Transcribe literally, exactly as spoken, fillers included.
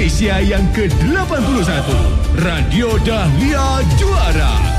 Malaysia yang ke delapan puluh satu. Radio Dahlia juara.